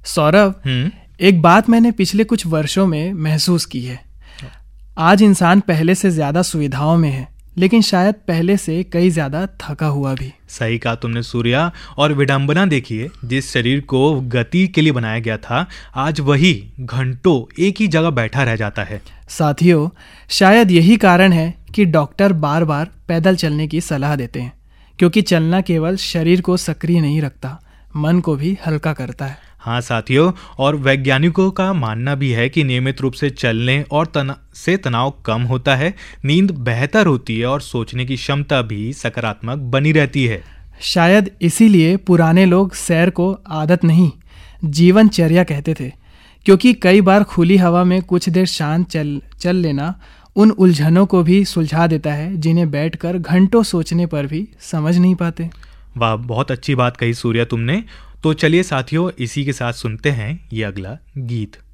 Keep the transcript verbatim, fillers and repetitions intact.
सौरभ, हम्म एक बात मैंने पिछले कुछ वर्षों में महसूस की है। आज इंसान पहले से ज्यादा सुविधाओं में है, लेकिन शायद पहले से कई ज्यादा थका हुआ भी। सही कहा तुमने सूर्या। और विडंबना देखिए, जिस शरीर को गति के लिए बनाया गया था, आज वही घंटों एक ही जगह बैठा रह जाता है। साथियों, शायद यही कारण है कि डॉक्टर बार बार पैदल चलने की सलाह देते हैं, क्योंकि चलना केवल शरीर को सक्रिय नहीं रखता, मन को भी हल्का करता है। हाँ साथियों, और वैज्ञानिकों का मानना भी है कि नियमित रूप से चलने और तना से तनाव कम होता है, नींद बेहतर होती है और सोचने की क्षमता भी सकारात्मक बनी रहती है। शायद इसीलिए पुराने लोग सैर को आदत नहीं, जीवनचर्या कहते थे, क्योंकि कई बार खुली हवा में कुछ देर शांत चल चल लेना उन उलझनों को भी सुलझा देता है जिन्हें बैठकर घंटों सोचने पर भी समझ नहीं पाते। वाह, बहुत अच्छी बात कही सूर्या तुमने। तो चलिए साथियों, इसी के साथ सुनते हैं ये अगला गीत।